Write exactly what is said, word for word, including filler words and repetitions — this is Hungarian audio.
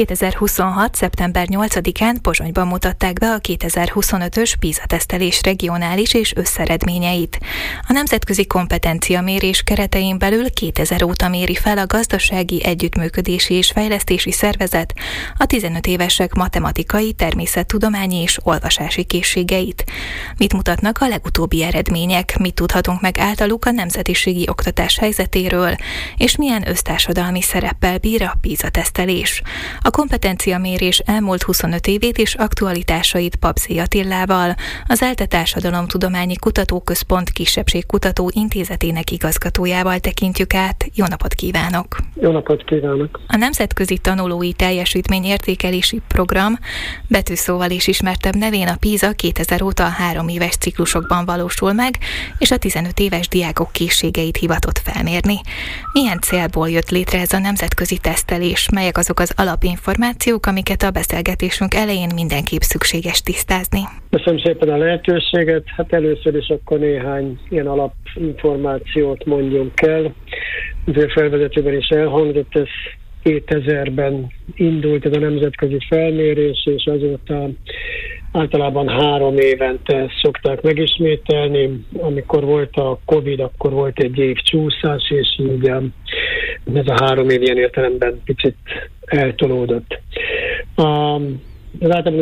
kétezer-huszonhat. szeptember nyolcadikán Pozsonyban mutatták be a kétezer-huszonötös PISA-tesztelés regionális és összeredményeit. A nemzetközi kompetenciamérés keretein belül kétezer óta méri fel a Gazdasági Együttműködési és Fejlesztési Szervezet a tizenöt évesek matematikai, természettudományi és olvasási készségeit. Mit mutatnak a legutóbbi eredmények, mit tudhatunk meg általuk a nemzetiségi oktatás helyzetéről, és milyen össztársadalmi szereppel bír a PISA-tesztelés. A kompetenciamérés elmúlt huszonöt évét és aktualitásait Papzé Attilával, az ELTE Társadalomtudományi Kutatóközpont Kisebbségkutató Intézetének igazgatójával tekintjük át. Jó napot kívánok! Jó napot kívánok! A Nemzetközi Tanulói Teljesítményértékelési Program, betűszóval is ismertebb nevén a PISA kétezer óta a három éves ciklusokban valósul meg, és a tizenöt éves diákok készségeit hivatott felmérni. Milyen célból jött létre ez a nemzetközi tesztelés? Melyek azok az alapinformációk, amiket a beszélgetésünk elején mindenképp szükséges tisztázni? Köszönöm szépen a lehetőséget. Hát először is akkor néhány ilyen alapinformációt mondjunk el. Azért felvezetőben is elhangzott, ez kétezerben indult ez a nemzetközi felmérés, és azóta általában három évente szokták megismételni. Amikor volt a Covid, akkor volt egy év csúszás, és így ez a három év ilyen értelemben picit eltolódott. Az általában